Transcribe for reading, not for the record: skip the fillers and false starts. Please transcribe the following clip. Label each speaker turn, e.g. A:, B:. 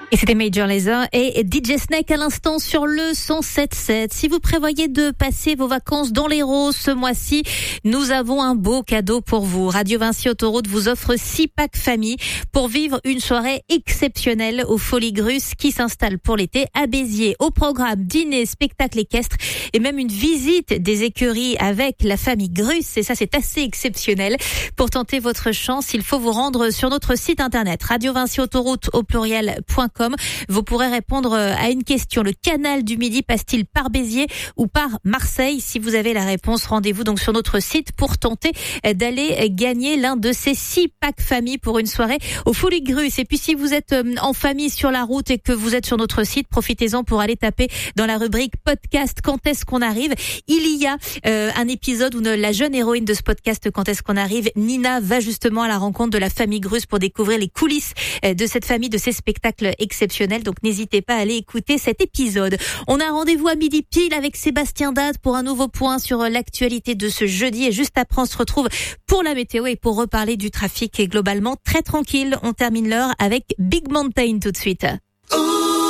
A: Et c'était Major Lazer et DJ Snake à l'instant sur le 107.7. Si vous prévoyez de passer vos vacances dans l'Hérault ce mois-ci, nous avons un beau cadeau pour vous. Radio Vinci Autoroute vous offre 6 packs famille pour vivre une soirée exceptionnelle aux Folies Grus qui s'installent pour l'été à Béziers. Au programme, dîner, spectacle équestre et même une visite des écuries avec la famille Grus. Et ça, c'est assez exceptionnel. Pour tenter votre chance, il faut vous rendre sur notre site internet radiovinciautoroute au pluriel.com. Vous pourrez répondre à une question. Le canal du Midi passe-t-il par Béziers ou par Marseille? Si vous avez la réponse, rendez-vous donc sur notre site pour tenter d'aller gagner l'un de ces 6 packs famille pour une soirée aux Folies Grus. Et puis si vous êtes en famille sur la route et que vous êtes sur notre site, profitez-en pour aller taper dans la rubrique podcast Quand est-ce qu'on arrive. Il y a un épisode où la jeune héroïne de ce podcast Quand est-ce qu'on arrive, Nina, va justement à la rencontre de la famille Grus pour découvrir les coulisses de cette famille, de ces spectacles exceptionnel, donc n'hésitez pas à aller écouter cet épisode. On a rendez-vous à midi pile avec Sébastien Dade pour un nouveau point sur l'actualité de ce jeudi et juste après on se retrouve pour la météo et pour reparler du trafic et globalement très tranquille. On termine l'heure avec Big Mountain tout de suite.